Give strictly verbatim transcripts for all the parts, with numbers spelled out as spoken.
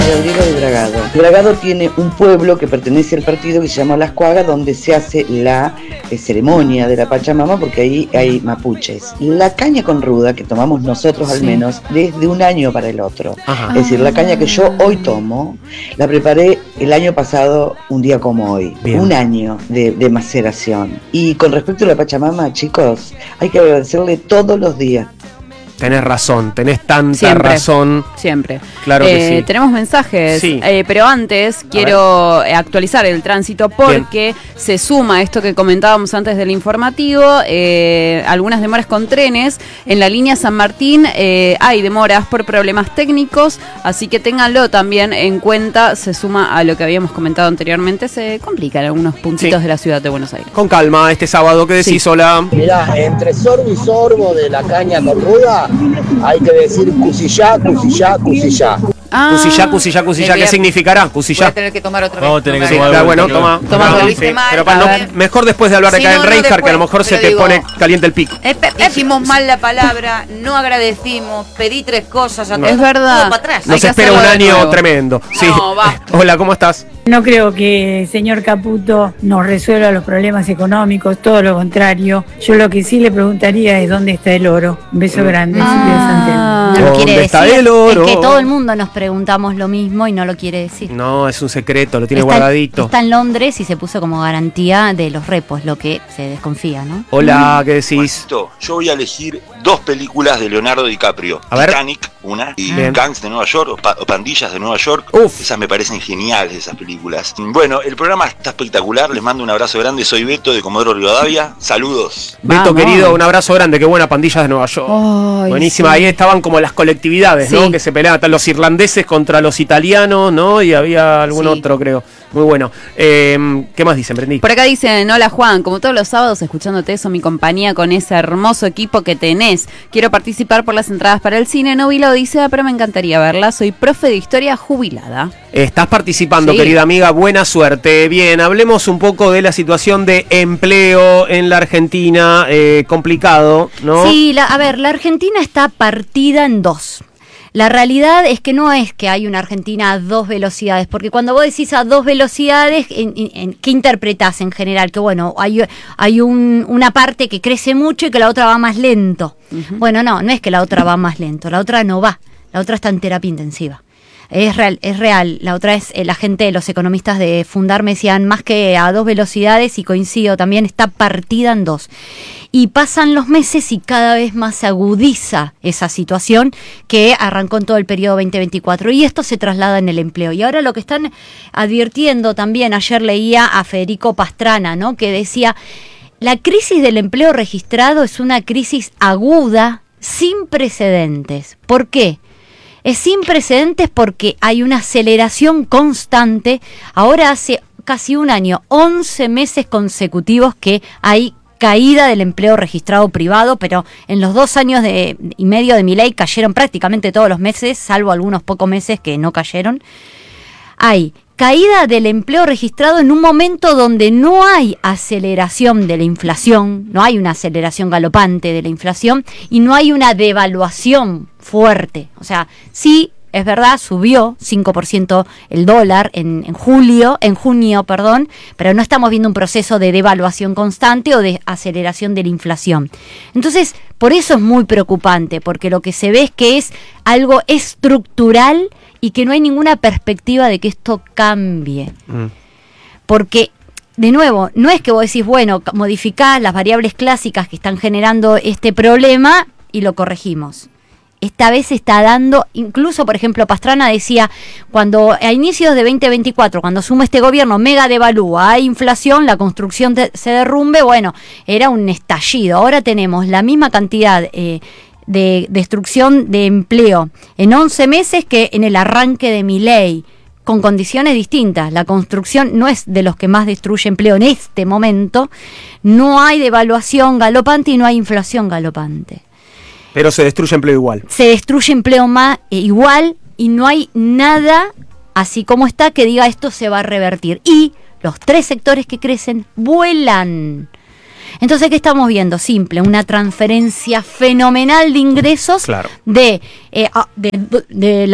María Gabriela de Bragado. Bragado tiene un pueblo que pertenece al partido que se llama Las Cuagas, donde se hace la eh, ceremonia de la Pachamama, porque ahí hay mapuches. La caña con ruda, que tomamos nosotros al Sí. menos, desde un año para el otro. Ajá. Es decir, la caña que yo hoy tomo, la preparé el año pasado, un día como hoy. Bien. Un año de, de maceración. Y con respecto a la Pachamama, chicos, hay que agradecerle todos los días. Tenés razón, tenés tanta Siempre. razón. Siempre. Claro que Eh, sí. Tenemos mensajes, Sí. eh, pero antes quiero eh, actualizar el tránsito porque se suma esto que comentábamos antes del informativo, eh, algunas demoras con trenes. En la línea San Martín eh, hay demoras por problemas técnicos, así que ténganlo también en cuenta. Se suma a lo que habíamos comentado anteriormente, se complican algunos puntitos Sí. de la ciudad de Buenos Aires. Con calma, este sábado, ¿qué decís, Sí. hola? Mirá, entre sorbo y sorbo de la caña con ruda, hay que decir cusillá, cusillá, cusillá. Ah, Cusillá, cusillá, cusillá, ¿qué bien. significar? Voy a Cusillá. tener que tomar otra vez. Vamos a tener que Sí, tomar claro, vuelta, bueno, claro. toma. Toma, No, lo viste sí, mal, pero pa, a no, ver. mejor después de hablar de Sí, acá no, en no, Reinhardt, que a lo después, mejor se pero te digo- pone caliente el pico. Eh, Dijimos mal la palabra, no agradecimos, pedí tres cosas, acá Es verdad. todo para atrás. Nos que espera un hacerlo de año nuevo. tremendo. Sí. No, basta. Hola, ¿cómo estás? No creo que el señor Caputo nos resuelva los problemas económicos, todo lo contrario. Yo lo que sí le preguntaría es dónde está el oro. Un beso grande, Silvia Santel. Ah. No lo ¿Dónde quiere está decir. el oro? Es que todo el mundo nos preguntamos lo mismo y no lo quiere decir. No, es un secreto, lo tiene está, guardadito. está en Londres y se puso como garantía de los repos, lo que se desconfía, ¿no? Hola, ¿qué decís? Juanito, yo voy a elegir dos películas de Leonardo DiCaprio. A ver. Titanic, una, y Bien. Gangs de Nueva York, o, pa- o Pandillas de Nueva York. Uf. Esas me parecen geniales, esas películas. Bueno, el programa está espectacular, les mando un abrazo grande, soy Beto de Comodoro Rivadavia. Saludos. Beto, Vamos. querido, un abrazo grande, qué buena Pandillas de Nueva York. Ay, Buenísima, sí. ahí estaban como las colectividades, ¿no? Sí. Que se peleaban, los irlandeses contra los italianos, ¿no? Y había algún Sí. otro, creo. Muy bueno. Eh, ¿Qué más dicen, Brendí? Por acá dicen, hola Juan, como todos los sábados escuchándote eso, mi compañía con ese hermoso equipo que tenés. Quiero participar por las entradas para el cine, no vi la Odisea, pero me encantaría verla. Soy profe de historia jubilada. Estás participando, Sí. querida amiga, buena suerte. Bien, hablemos un poco de la situación de empleo en la Argentina, eh, complicado, ¿no? Sí, la- a ver, la Argentina está partida en dos. La realidad es que no es que hay una Argentina a dos velocidades, porque cuando vos decís a dos velocidades, en, en- en- ¿qué interpretás en general? Que bueno, hay, hay un- una parte que crece mucho y que la otra va más lento. Bueno, no, no es que la otra va más lento, la otra no va, la otra está en terapia intensiva. Es real, es real. La otra es eh, la gente, los economistas de Fundar me decían más que a dos velocidades, y coincido también, está partida en dos. Y pasan los meses y cada vez más se agudiza esa situación que arrancó en todo el periodo veinte veinticuatro, y esto se traslada en el empleo. Y ahora lo que están advirtiendo también, ayer leía a Federico Pastrana, ¿no? Que decía, la crisis del empleo registrado es una crisis aguda, sin precedentes. ¿Por qué? Es sin precedentes porque hay una aceleración constante. Ahora hace casi un año, once meses consecutivos que hay caída del empleo registrado privado, pero en los dos años de, y medio de Milei cayeron prácticamente todos los meses, salvo algunos pocos meses que no cayeron. Hay caída del empleo registrado en un momento donde no hay aceleración de la inflación, no hay una aceleración galopante de la inflación y no hay una devaluación fuerte. O sea, sí, es verdad, subió cinco por ciento el dólar en, en julio, en junio, perdón, pero no estamos viendo un proceso de devaluación constante o de aceleración de la inflación. Entonces, por eso es muy preocupante, porque lo que se ve es que es algo estructural y que no hay ninguna perspectiva de que esto cambie. Mm. Porque, de nuevo, no es que vos decís, bueno, modificás las variables clásicas que están generando este problema y lo corregimos. Esta vez se está dando, incluso, por ejemplo, Pastrana decía, cuando a inicios de veinte veinticuatro, cuando asume este gobierno, mega devalúa, hay inflación, la construcción de, se derrumbe, bueno, era un estallido. Ahora tenemos la misma cantidad eh, de destrucción de empleo en once meses que en el arranque de Milei, con condiciones distintas. La construcción no es de los que más destruye empleo en este momento, no hay devaluación galopante y no hay inflación galopante. Pero se destruye empleo igual. Se destruye empleo más eh, igual y no hay nada así como está que diga esto se va a revertir. Y los tres sectores que crecen vuelan. Entonces, ¿qué estamos viendo? Simple, una transferencia fenomenal de ingresos Claro. de, eh, de, de la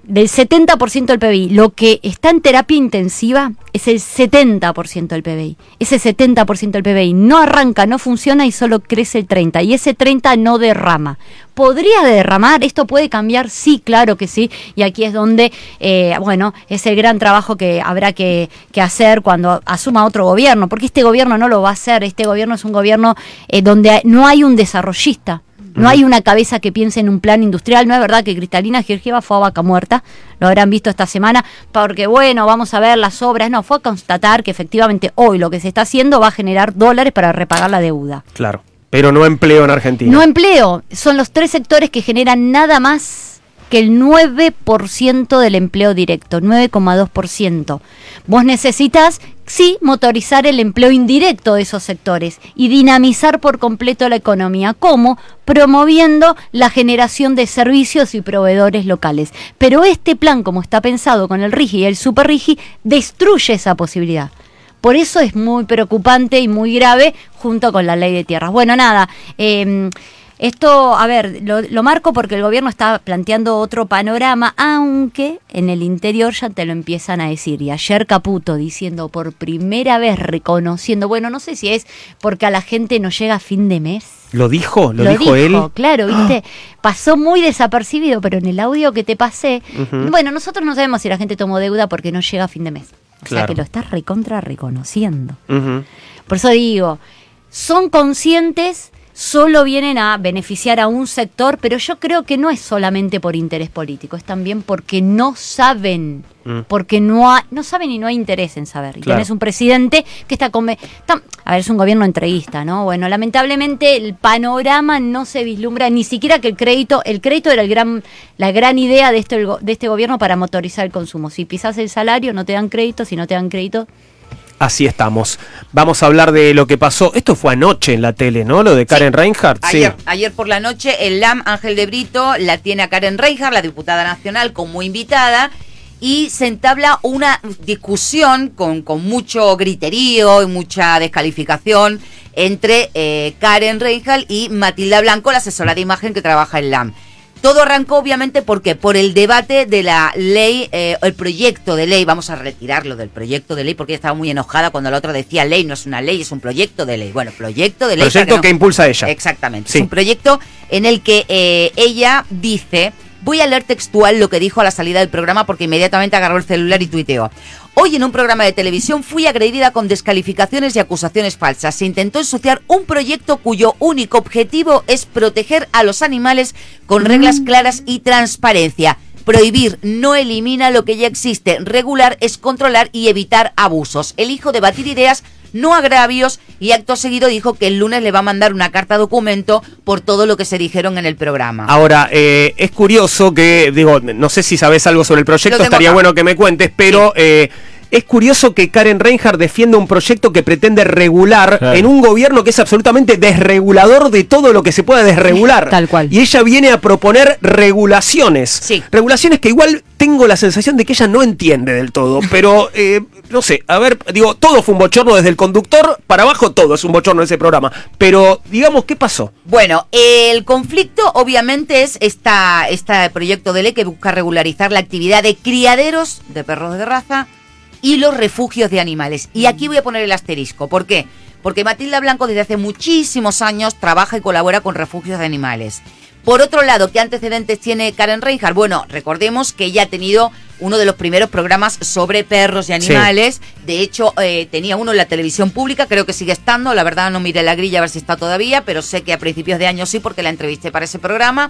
del setenta por ciento del P B I. Lo que está en terapia intensiva es el setenta por ciento del P B I. Ese setenta por ciento del P B I no arranca, no funciona y solo crece el treinta por ciento. Y ese treinta por ciento no derrama. ¿Podría derramar? ¿Esto puede cambiar? Sí, claro que sí. Y aquí es donde, eh, bueno, es el gran trabajo que habrá que, que hacer cuando asuma otro gobierno. Porque este gobierno no lo va a hacer. Este gobierno es un gobierno eh, donde no hay un desarrollista. No hay una cabeza que piense en un plan industrial. No es verdad que Cristalina Georgieva fue a vaca muerta, lo habrán visto esta semana, porque bueno, vamos a ver las obras. No, fue a constatar que efectivamente hoy lo que se está haciendo va a generar dólares para repagar la deuda. Claro, pero no empleo en Argentina. No empleo, son los tres sectores que generan nada más que el nueve por ciento del empleo directo, nueve coma dos por ciento. Vos necesitas, sí, motorizar el empleo indirecto de esos sectores y dinamizar por completo la economía. ¿Cómo? Promoviendo la generación de servicios y proveedores locales. Pero este plan, como está pensado con el RIGI y el Super RIGI, destruye esa posibilidad. Por eso es muy preocupante y muy grave junto con la ley de tierras. Bueno, nada, eh, esto, a ver, lo, lo marco porque el gobierno está planteando otro panorama, aunque en el interior ya te lo empiezan a decir. Y ayer Caputo diciendo por primera vez, reconociendo, bueno, no sé si es porque a la gente no llega a fin de mes. ¿Lo dijo? ¿Lo, lo dijo, dijo él? Claro, viste, pasó muy desapercibido, pero en el audio que te pasé, uh-huh. Bueno, nosotros no sabemos si la gente tomó deuda porque no llega a fin de mes. O claro. sea que lo estás recontra reconociendo. Uh-huh. Por eso digo, son conscientes, solo vienen a beneficiar a un sector, pero yo creo que no es solamente por interés político, es también porque no saben, mm. porque no ha, no saben y no hay interés en saber. Y claro. Tenés un presidente que está, con, está... A ver, es un gobierno entreguista, ¿no? Bueno, lamentablemente el panorama no se vislumbra, ni siquiera que el crédito, el crédito era el gran, la gran idea de este, de este gobierno para motorizar el consumo. Si pisás el salario, no te dan crédito, si no te dan crédito... Así estamos. Vamos a hablar de lo que pasó. Esto fue anoche en la tele, ¿no? Lo de Karen sí. Reinhardt. Ayer, sí. ayer por la noche, el L A M Ángel de Brito la tiene a Karen Reinhardt, la diputada nacional, como invitada, y se entabla una discusión con, con mucho griterío y mucha descalificación entre eh, Karen Reinhardt y Matilda Blanco, la asesora de imagen que trabaja en L A M. Todo arrancó, obviamente, porque por el debate de la ley, eh, el proyecto de ley, vamos a retirarlo del proyecto de ley, porque ella estaba muy enojada cuando la otra decía ley, no es una ley, es un proyecto de ley. Bueno, proyecto de ley. Proyecto que, no, que impulsa ella. Exactamente, sí. Es un proyecto en el que eh, ella dice, voy a leer textual lo que dijo a la salida del programa, porque inmediatamente agarró el celular y tuiteó. Hoy en un programa de televisión fui agredida con descalificaciones y acusaciones falsas. Se intentó ensuciar un proyecto cuyo único objetivo es proteger a los animales con reglas claras y transparencia. Prohibir no elimina lo que ya existe. Regular es controlar y evitar abusos. Elijo debatir ideas, no agravios, y acto seguido dijo que el lunes le va a mandar una carta documento por todo lo que se dijeron en el programa. Ahora, eh, es curioso que, digo, no sé si sabes algo sobre el proyecto, estaría acá. Bueno que me cuentes, pero... Sí. Eh, Es curioso que Karen Reinhardt defienda un proyecto que pretende regular claro. en un gobierno que es absolutamente desregulador de todo lo que se pueda desregular. Tal cual. Y ella viene a proponer regulaciones. Sí. Regulaciones que igual tengo la sensación de que ella no entiende del todo. Pero, eh, no sé, a ver, digo, todo fue un bochorno desde el conductor para abajo, todo es un bochorno en ese programa. Pero, digamos, ¿qué pasó? Bueno, el conflicto obviamente es esta, este proyecto de ley que busca regularizar la actividad de criaderos de perros de raza y los refugios de animales. Y aquí voy a poner el asterisco. ¿Por qué? Porque Matilda Blanco desde hace muchísimos años trabaja y colabora con refugios de animales. Por otro lado, ¿qué antecedentes tiene Karen Reinhardt? Bueno, recordemos que ella ha tenido uno de los primeros programas sobre perros y animales. Sí. De hecho, eh, tenía uno en la televisión pública, creo que sigue estando. La verdad no miré la grilla a ver si está todavía, pero sé que a principios de año sí, porque la entrevisté para ese programa.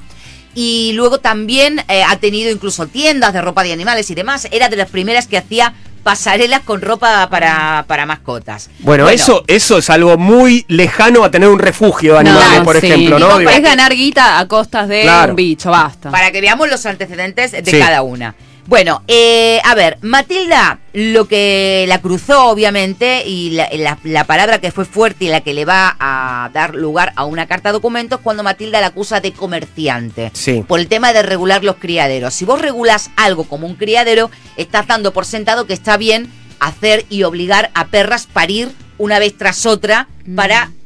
Y luego también eh, ha tenido incluso tiendas de ropa de animales y demás. Era de las primeras que hacía pasarelas con ropa para, para mascotas. Bueno, bueno, eso eso es algo muy lejano a tener un refugio de animales, no, por sí. ejemplo, ¿no? no es ganar guita a costas de claro. un bicho, basta. Para que veamos los antecedentes de sí. cada una. Bueno, eh, a ver, Matilda, lo que la cruzó, obviamente, y la, la, la palabra que fue fuerte y la que le va a dar lugar a una carta de documentos, cuando Matilda la acusa de comerciante. Sí. Por el tema de regular los criaderos. Si vos regulás algo como un criadero, estás dando por sentado que está bien hacer y obligar a perras parir una vez tras otra mm. para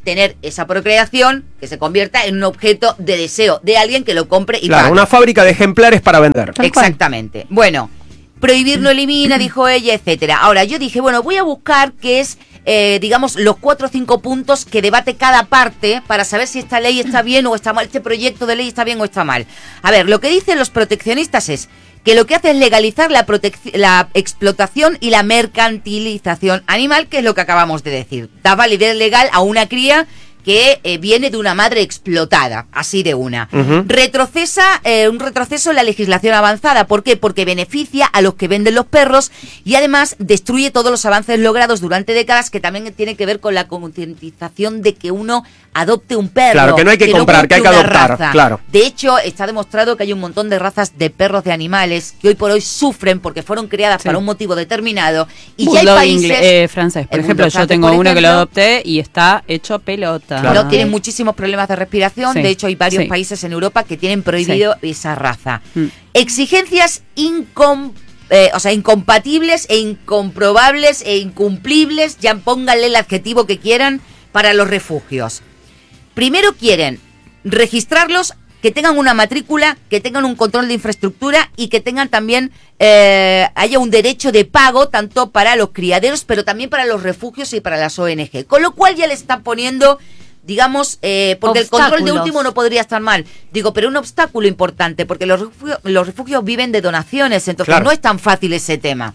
tener esa procreación que se convierta en un objeto de deseo de alguien que lo compre y claro, pague. Una fábrica de ejemplares para vender. Exactamente. Bueno, prohibir no elimina, dijo ella, etcétera. Ahora, yo dije, bueno, voy a buscar qué es, eh, digamos, los cuatro o cinco puntos que debate cada parte para saber si esta ley está bien o está mal, este proyecto de ley está bien o está mal. A ver, lo que dicen los proteccionistas es que lo que hace es legalizar la, la explotación y la mercantilización animal, que es lo que acabamos de decir. Da validez legal a una cría que eh, viene de una madre explotada, así de una. Uh-huh. Retrocesa, eh, un retroceso en la legislación avanzada. ¿Por qué? Porque beneficia a los que venden los perros y además destruye todos los avances logrados durante décadas, que también tiene que ver con la concientización de que uno adopte un perro. Claro, que no hay que, que comprar, no que hay que adoptar, raza. Claro. De hecho, está demostrado que hay un montón de razas de perros de animales que hoy por hoy sufren porque fueron creadas sí. para un motivo determinado y Bulldog ya hay países... Ingle- eh, francés, por ejemplo, yo francés, tengo uno ejemplo, que lo adopté y está hecho pelota. Claro. No tienen muchísimos problemas de respiración, sí. de hecho hay varios sí. países en Europa que tienen prohibido sí. esa raza. Mm. Exigencias incom Eh, o sea, incompatibles e incomprobables e incumplibles, ya pónganle el adjetivo que quieran, para los refugios. Primero quieren registrarlos, que tengan una matrícula, que tengan un control de infraestructura y que tengan también, eh, haya un derecho de pago tanto para los criaderos, pero también para los refugios y para las O N G. Con lo cual ya le están poniendo, digamos, eh, porque obstáculos. El control de último no podría estar mal. Digo, pero un obstáculo importante, porque los refugios, los refugios viven de donaciones, entonces claro. no es tan fácil ese tema.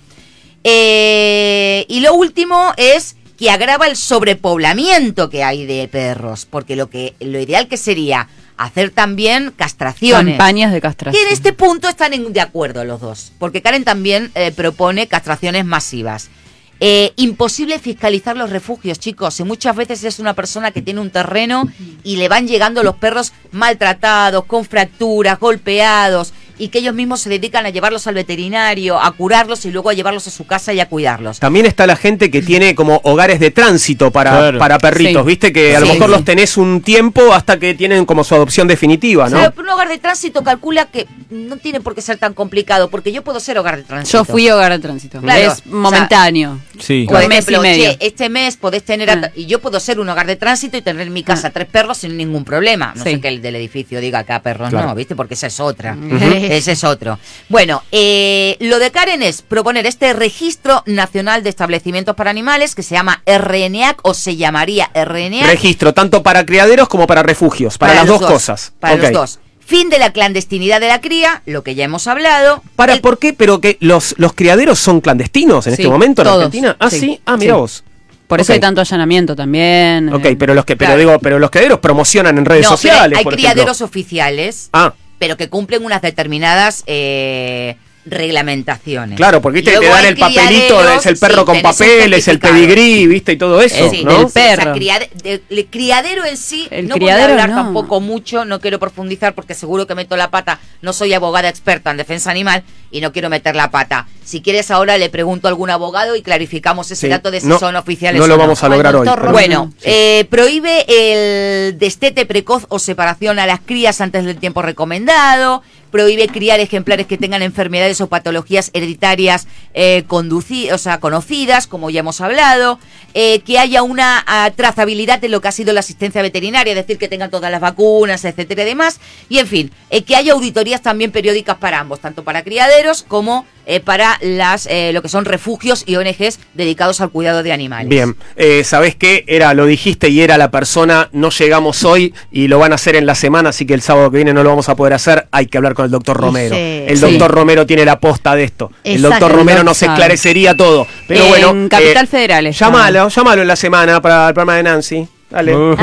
Eh, y lo último es que agrava el sobrepoblamiento que hay de perros, porque lo que lo ideal que sería hacer también castraciones. Campañas de castración. Y en este punto están en, de acuerdo los dos, porque Karen también eh, propone castraciones masivas. Eh, imposible fiscalizar los refugios, chicos. Y muchas veces es una persona que tiene un terreno y le van llegando los perros maltratados, con fracturas, golpeados, y que ellos mismos se dedican a llevarlos al veterinario, a curarlos y luego a llevarlos a su casa y a cuidarlos. También está la gente que tiene como hogares de tránsito para, claro. para perritos, sí. ¿viste? Que a sí, lo mejor sí. los tenés un tiempo hasta que tienen como su adopción definitiva, ¿no? Pero un hogar de tránsito calcula que no tiene por qué ser tan complicado, porque yo puedo ser hogar de tránsito. Yo fui hogar de tránsito. Claro, es momentáneo. O sea, sí. Por ejemplo, mes y medio. Che, este mes podés tener, ah. y yo puedo ser un hogar de tránsito y tener en mi casa ah. tres perros sin ningún problema. No sí. sé que el del edificio diga acá perros claro. no, ¿viste? Porque esa es otra. Uh-huh. Ese es otro. Bueno, eh, lo de Karen es proponer este registro nacional de establecimientos para animales que se llama R N A C o se llamaría R N A C. Registro tanto para criaderos como para refugios, para, para las dos, dos cosas. Para okay. los dos. Fin de la clandestinidad de la cría, lo que ya hemos hablado. ¿Para el... por qué? Pero que los, los criaderos son clandestinos en sí, este momento en todos. Argentina. Ah, sí. sí. Ah, mira sí. vos. Por eso okay. hay tanto allanamiento también. Ok, pero los que, pero claro. digo, pero los criaderos promocionan en redes no, sociales. Hay por criaderos ejemplo. oficiales. Ah. pero que cumplen unas determinadas eh, reglamentaciones. Claro, porque viste, te dan el papelito, es el perro sí, con papeles, el pedigrí, viste, y todo eso, sí, ¿no? Del perro. O sea, criade, de, el criadero en sí, el no voy a hablar no. tampoco mucho, no quiero profundizar porque seguro que meto la pata, no soy abogada experta en defensa animal y no quiero meter la pata. Si quieres ahora le pregunto a algún abogado y clarificamos ese sí, dato de si no, son oficiales no o lo no. vamos a lograr hoy. Pero... Bueno, sí. eh, prohíbe el destete precoz o separación a las crías antes del tiempo recomendado. Prohíbe criar ejemplares que tengan enfermedades o patologías hereditarias eh, conduci- o sea, conocidas, como ya hemos hablado. Eh, que haya una uh, trazabilidad de lo que ha sido la asistencia veterinaria, es decir, que tengan todas las vacunas, etcétera y demás. Y en fin, eh, que haya auditorías también periódicas para ambos, tanto para criaderos como eh, para las eh, lo que son refugios y O N Ges dedicados al cuidado de animales. Bien, eh, ¿sabés qué? Era, lo dijiste y era la persona, no llegamos hoy y lo van a hacer en la semana, así que el sábado que viene no lo vamos a poder hacer, hay que hablar con el doctor Romero. Sí, el doctor sí. Romero tiene la posta de esto. Exacto, el doctor Romero nos esclarecería todo. Pero en bueno, Capital eh, Federal. Está. Llámalo, llámalo en la semana para el programa de Nancy. Dale. Uh.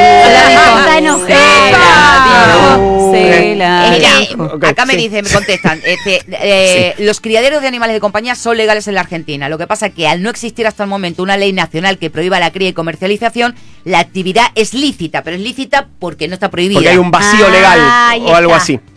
Está enojada. Se la dijo. Okay, acá me sí. dicen, me contestan, este, eh, sí. los criaderos de animales de compañía son legales en la Argentina. Lo que pasa es que al no existir hasta el momento una ley nacional que prohíba la cría y comercialización, la actividad es lícita, pero es lícita porque no está prohibida. Porque hay un vacío ah, legal o algo así.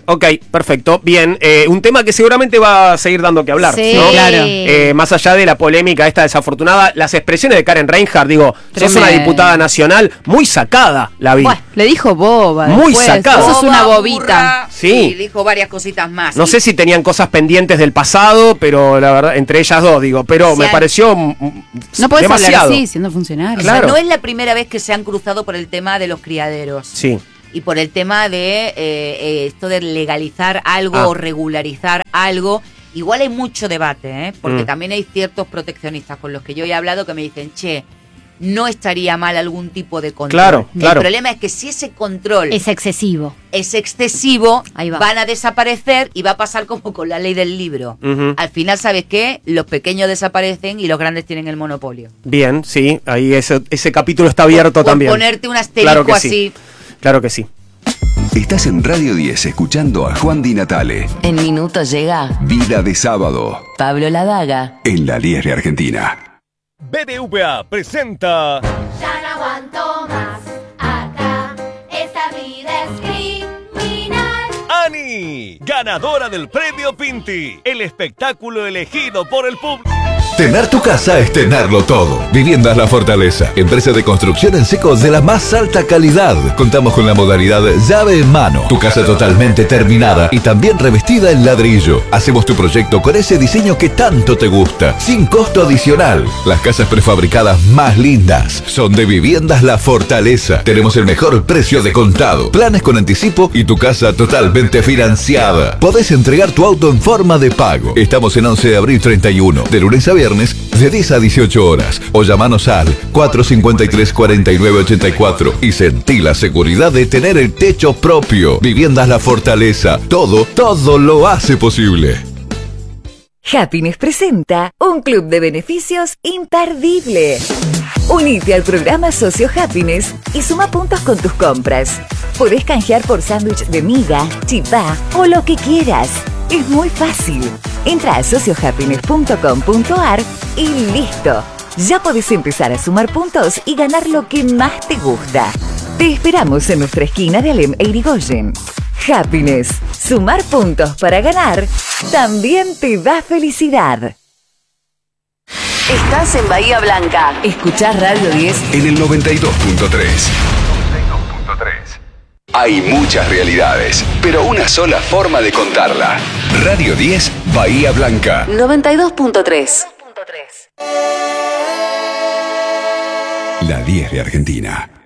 Ok, perfecto, bien. Eh, un tema que seguramente va a seguir dando que hablar, sí, ¿no? Claro. Eh, más allá de la polémica esta desafortunada, las expresiones de Karen Reinhardt, digo, sos Tremendo. una diputada nacional muy sacada, la vi. Bueno, le dijo boba. Muy después. sacado. Sos una Boba, bobita. burra, Sí. Y dijo varias cositas más. No Y sé si tenían cosas pendientes del pasado, pero la verdad, entre ellas dos, digo, pero Se me han- pareció mm, No podés hablar demasiado. así siendo funcionario. o sea, claro. no es la primera vez que se han cruzado por el tema de los criaderos. Sí. Y por el tema de eh, eh, esto de legalizar algo Ah. o regularizar algo. Igual hay mucho debate, ¿eh? Porque Mm. también hay ciertos proteccionistas con los que yo he hablado que me dicen, che, no estaría mal algún tipo de control. Claro, claro. El problema es que si ese control Es excesivo. es excesivo, Ahí va. van a desaparecer y va a pasar como con la ley del libro. Ujú. Al final, ¿sabes qué? Los pequeños desaparecen y los grandes tienen el monopolio. Bien, sí, ahí ese, ese capítulo está abierto Por también. ponerte un asterisco Claro que sí. así. Claro que sí. Estás en Radio diez escuchando a Juan Di Natale. En minutos llega Vida de sábado Pablo Ladaga. en la diez de Argentina. B B V A presenta Ya no aguanto más acá, esta vida es criminal. Ani, ganadora del premio Pinti, el espectáculo elegido por el público. Tener tu casa es tenerlo todo. Viviendas La Fortaleza, empresa de construcción en seco de la más alta calidad. Contamos con la modalidad llave en mano. Tu casa totalmente terminada y también revestida en ladrillo. Hacemos tu proyecto con ese diseño que tanto te gusta, sin costo adicional. Las casas prefabricadas más lindas son de Viviendas La Fortaleza. Tenemos el mejor precio de contado, planes con anticipo y tu casa totalmente financiada. Podés entregar tu auto en forma de pago. Estamos en once de abril treinta y uno, de lunes a viernes, de diez a dieciocho horas. O llamanos al cuatro cinco tres, cuatro nueve ocho cuatro y sentí la seguridad de tener el techo propio. Viviendas La Fortaleza. Todo, todo lo hace posible. Happiness presenta un club de beneficios imperdible. Unite al programa Socio Happiness y suma puntos con tus compras. Podés canjear por sándwich de miga, chipá o lo que quieras. Es muy fácil. Entra a socio happiness punto com punto a r y listo. Ya podés empezar a sumar puntos y ganar lo que más te gusta. Te esperamos en nuestra esquina de Alem e Irigoyen. Happiness. Sumar puntos para ganar también te da felicidad. Estás en Bahía Blanca. Escuchás Radio diez En el noventa y dos punto tres. Hay muchas realidades, pero una sola forma de contarla. Radio diez, Bahía Blanca. noventa y dos punto tres. La diez de Argentina.